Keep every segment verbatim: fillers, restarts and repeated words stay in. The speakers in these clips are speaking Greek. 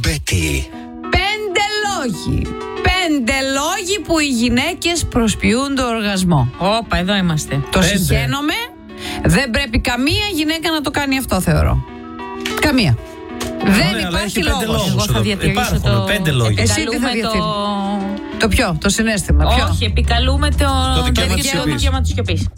Μπέτη. Πέντε λόγοι. Πέντε λόγοι που οι γυναίκες προσποιούν το οργασμό. Όπα, εδώ είμαστε. Το συχαίνομαι. Δεν πρέπει καμία γυναίκα να το κάνει αυτό, θεωρώ. Καμία. Δεν Ωραία, υπάρχει λόγος. Εγώ θα διατηρήσω το... πέντε λόγια. Εσύ τι θα διατηρήσεις? το... Το ποιο, το συναίσθημα, ποιο? Όχι, επικαλούμε το, Το δικαίωμα της το σιωπής. δικαίωμα της σιωπής.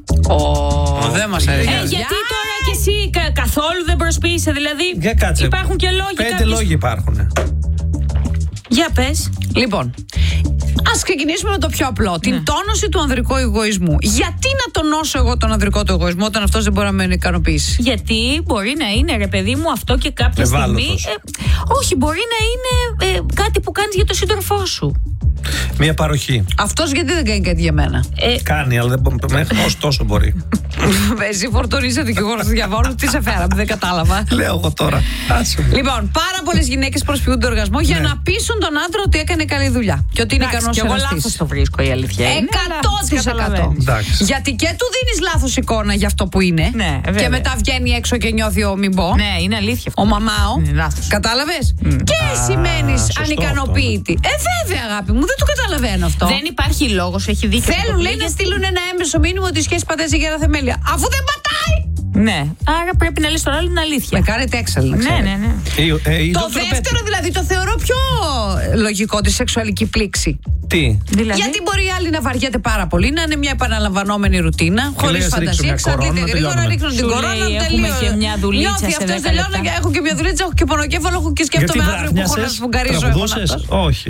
Ω, δεν μας αρέσει. Ε, γιατί τώρα κι εσύ κα- καθόλου δεν προσποιείσαι, δηλαδή Για κάτσε. υπάρχουν και λόγοι. Πέντε κάποιες- λόγοι υπάρχουν. Για πες. Λοιπόν, ας ξεκινήσουμε με το πιο απλό. Την τόνωση του ανδρικού εγωισμού. Γιατί να τονώσω εγώ τον ανδρικό του εγωισμό όταν αυτός δεν μπορεί να με ικανοποιήσει? Γιατί μπορεί να είναι, ρε παιδί μου, αυτό και κάποια Ευάλωτος. στιγμή. Ε, όχι, μπορεί να είναι ε, κάτι που κάνεις για τον σύντροφό σου. Μία παροχή. Αυτός γιατί δεν κάνει κάτι για μένα? Ε, Κάνει, αλλά δεν μπορεί. Μέχρι τόσο μπορεί. Εσύ φορτωνείσαι δικηγόρος του διαβόλου. Τι σε φέραμε, δεν κατάλαβα. Λέω εγώ τώρα. Άσε με. Λοιπόν, πάρα πολλές γυναίκες προσποιούν τον οργασμό για Ναι. να πείσουν τον άντρα ότι έκανε καλή δουλειά και ότι είναι εντάξει, ικανός και εγώ εραστής. λάθος το βρίσκω, η αλήθεια είναι. Εκατό τοις εκατό. Εντάξει. Γιατί και του δίνεις λάθος εικόνα για αυτό που είναι. Ναι, βέβαια. Και μετά βγαίνει έξω και νιώθει ο μην πω. Ναι, είναι αλήθεια αυτό. Ο μαμάο. Είναι λάθος. Κατάλαβες? Και εσύ μένεις σωστό ανικανοποίητη. Ε, βέβαια, αγάπη μου, δεν το καταλαβαίνω αυτό. Δεν υπάρχει λόγος, έχει δίκιο. Θέλουν, λέει, να στείλουν ένα έμεσο μήνυμα ότι η σχέση πατάει για θεμέλια. Αφού δεν πατάει! Ναι, άρα πρέπει να λες τώρα την αλήθεια. Με κάνετε έξαλλη, να Ναι, ξέρετε. ναι, ναι. Ε, ε, η Το Δόκτωρα δεύτερο Πέτρη. δηλαδή το θεωρώ πιο λογικό, τη σεξουαλική πλήξη. Τι. Δηλαδή. Γιατί μπορεί η άλλη να βαριέται πάρα πολύ, να είναι μια επαναλαμβανόμενη ρουτίνα, χωρίς λέει, ας ρίξω φαντασία, μια εξαντλείται κορώνα, γρήγορα, τελειώνουμε. ρίχνουν την Σου κορώνα, λέει, έχουμε τελείω. και μια δουλίτσα Νιώθει σε αυτός, δέκα τελειώνω λεπτά. και έχω και μια δουλίτσα, έχω και πονοκέφαλο, έχω και Γιατί σκέφτομαι αύριο που έχω να βράχνιασες, σφουγγαρίζω. τραγουδούσες? Όχι.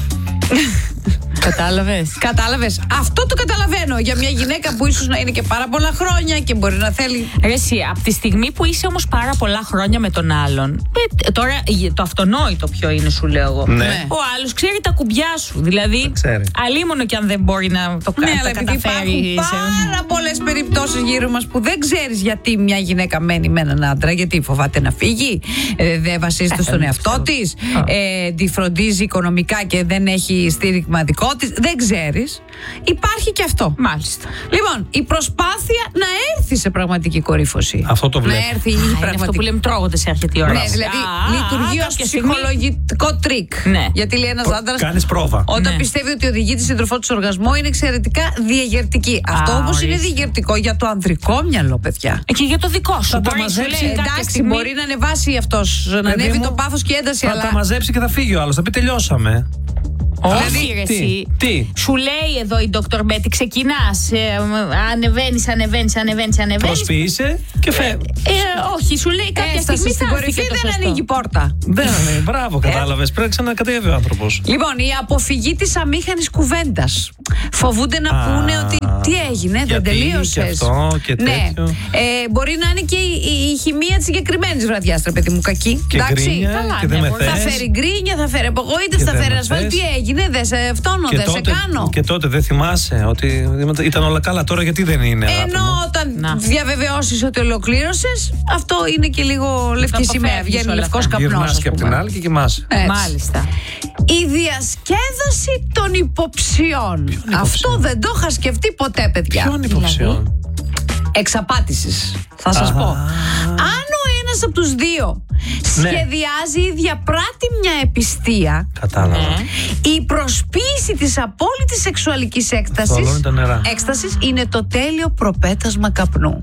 Κατάλαβες. Κατάλαβες. Αυτό το καταλαβαίνω για μια γυναίκα που ίσως να είναι και πάρα πολλά χρόνια και μπορεί να θέλει. Ρε εσύ, από τη στιγμή που είσαι όμως πάρα πολλά χρόνια με τον άλλον, ε, τώρα το αυτονόητο ποιο είναι, σου λέω εγώ. Ναι. Ο άλλος ξέρει τα κουμπιά σου. Δηλαδή, ξέρει. αλίμονο και αν δεν μπορεί να το Ναι, κάνει. αλλά επειδή υπάρχουν σε... πάρα πολλές περιπτώσεις γύρω μας που δεν ξέρεις γιατί μια γυναίκα μένει με έναν άντρα, γιατί φοβάται να φύγει, ε, δεν βασίζεται Ε, στον δεν εαυτό ξέρω. της, ε, τη φροντίζει οικονομικά και δεν έχει στήριγμα δικό της. Δεν ξέρεις. Υπάρχει και αυτό. Μάλιστα. Λοιπόν, η προσπάθεια να έρθει σε πραγματική κορύφωση. Αυτό το βλέπω. Να έρθει η Α, είναι αυτό πραγματική. που λέμε τρώγονται σε αρχή τη ώρα. Ναι, δηλαδή Α, λειτουργεί α, ως κάποια στιγμή- ψυχολογικό τρίκ. Ναι. Γιατί λέει ένας άντρας, Κάνεις πρόβα. όταν Ναι. πιστεύει ότι οδηγεί τη σύντροφό του οργασμό, είναι εξαιρετικά διαγερτική. Αυτό Α, όμως είναι ορίστε. διαγερτικό για το ανδρικό μυαλό, παιδιά. Ε, Και για το δικό σου. Θα τα Μπορεί, σου μαζέψει. λέει, κάποια Εντάξει, στιγμή- μπορεί να ανεβάσει αυτός, να Παιδί ανέβει μου, το πάθος και η ένταση, Θα αλλά. τα μαζέψει και θα φύγει ο άλλος. Θα πει τελειώσαμε. Όχι, Δηλαδή, ρε, τι, εσύ. τι. Σου λέει εδώ η Ντόκτωρ Μπέτη, ξεκινάς, ε, ανεβαίνεις, ανεβαίνεις, ανεβαίνεις, ανεβαίνεις. Προσποιείσαι και φεύγει. Ε, όχι, σου λέει κάποια Έφτασε στιγμή στην θα έρθει κορυφή, και το δεν σωστό. ανοίγει πόρτα. Δεν είναι. Μπράβο, κατάλαβες. Πρέπει να ξανακατέβει ο άνθρωπος. Λοιπόν, η αποφυγή της αμήχανης κουβέντας. Φοβούνται να Α, πούνε ότι τι έγινε, δεν γιατί τελείωσες. και αυτό και ναι. τέτοιο. Ε, μπορεί να είναι και η, η, η χημεία της συγκεκριμένης βραδιάς, ρε παιδί μου, κακή. Και Εντάξει. γκρίνια καλά, και ναι, δεν με μπορεί. Θα θες. φέρει γκρίνια, θα φέρει απογοήτευση, Και θα δεν φέρει με ασφάλεια. θες. Τι έγινε, δεν σε φτώνω, Και δεν σε τότε, κάνω. και τότε δεν θυμάσαι ότι ήταν όλα καλά. Τώρα γιατί δεν είναι, αγάπη Ενώ μου? όταν Να. διαβεβαιώσεις ότι ολοκλήρωσες, αυτό είναι και λίγο λευκή αποφεύγεις σημαία. Βγαίνει όλα λευκός αυτά. καπνός. Γυρνάς ας και από πούμε. την άλλη και κοιμάσαι. Έτσι. Μάλιστα. Η διασκέδαση των υποψιών. Αυτό δεν το είχα σκεφτεί ποτέ, παιδιά. Ποιον υποψιών? Εξαπάτησης, θα σας Α. πω. Αν ο ένας από τους δύο Ναι. σχεδιάζει ή διαπράττει μια επιστία, Κατάλαβα. Ναι. η προσποίηση της απόλυτης σεξουαλικής έκτασης, Θολώνει τα νερά. έκστασης είναι το τέλειο προπέτασμα καπνού.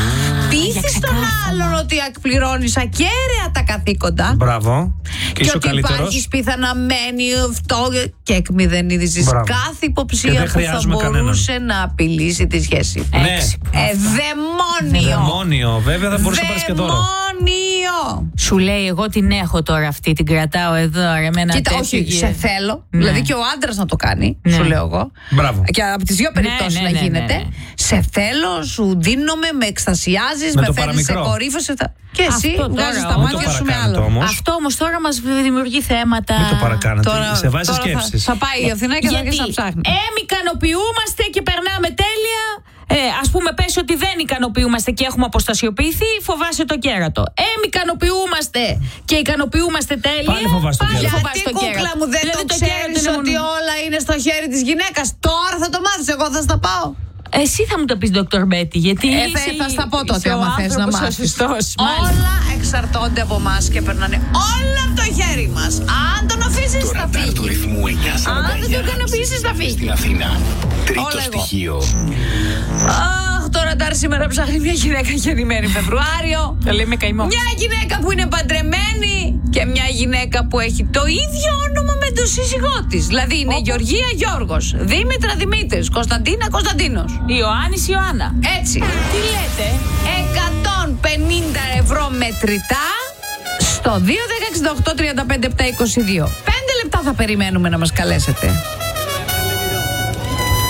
Πείθεις τον άλλον ότι εκπληρώνεις ακέραια τα καθήκοντα Μπράβο. Και και είσαι ο ότι καλύτερος. υπάρχεις πιθαναμένη αυτό και εκμηδενίζεις Μπράβο. κάθε Και υποψία δεν που θα χρειάζομαι μπορούσε να απειλήσει τη σχέση. Ναι. Ε, δαιμόνιο. Δαιμόνιο. Βέβαια θα μπορούσε να πάρεις και δώρο. Δαιμόνιο. Σου λέει, εγώ την έχω τώρα αυτή, την κρατάω εδώ, ρε, με ένα Κοίτα, τέτοιο όχι, γε- σε θέλω. Ναι. Δηλαδή και ο άντρας να το κάνει, Ναι. σου λέω εγώ. Μπράβο. Και από τις δύο περιπτώσεις ναι, να ναι, γίνεται. ναι, ναι. Σε θέλω, σου δίνομαι, με εκστασιάζεις, Με με το φέρνεις σε παραμικρό. κορύφωση. τα- Και εσύ Αυτό τώρα βγάζεις τα όμως. Μην το μάτια σου με παρακάνετε άλλο. όμως. Αυτό όμως τώρα μας δημιουργεί θέματα. Μην το παρακάνετε. Τώρα- Σε βάζει τώρα θα- σκέψεις. Θα πάει η Αθηνά και θα αρχίσει να ψάχνει. εμ ικανοποιούμαστε και περνάμε τέλεια. Ε, ας πούμε, πες ότι δεν ικανοποιούμαστε και έχουμε αποστασιοποιηθεί, φοβάσαι το κέρατο. Εμ ικανοποιούμαστε και ικανοποιούμαστε τέλεια. Πάλι φοβάσαι το κέρατο. φοβάσαι Γιατί το κούκλα κέρατο. μου δεν Δηλαδή, το κέρατο ξέρεις είναι ότι μόνο- όλα είναι στο χέρι της γυναίκας. Τώρα θα το μάθεις, εγώ θα στα πάω. Εσύ θα μου το πεις, Δόκτωρ Μπέτη, γιατί. Ε, θα, θα στα πω τότε, άμα θες να μάθεις. Όλα εξαρτώνται από εμάς και περνάνε όλα από το χέρι μας. Αν τον αφήσεις, θα φύγει. Του ρυθμού εννιά σαράντα εννιά. Αν δεν το ικανοποιήσεις, θα φύγει. Στην Αθήνα. Τρίτο Όλα εγώ. στοιχείο. Αχ, το ραντάρ σήμερα ψάχνει μια γυναίκα γεννημένη Φεβρουάριο. το λέει με καημό. Μια γυναίκα που είναι παντρεμένη και μια γυναίκα που έχει το ίδιο όνομα με τον σύζυγό της. Δηλαδή είναι Όπου? Γεωργία Γιώργος, Δήμητρα Δημήτρης, Κωνσταντίνα Κωνσταντίνος. Ιωάννης Ιωάννα. Έτσι. Τι λέτε? εκατόν πενήντα ευρώ μετρητά στο δύο ένα έξι οκτώ τρία πέντε επτά δύο δύο. Πέντε λεπτά θα περιμένουμε να μας καλέσετε.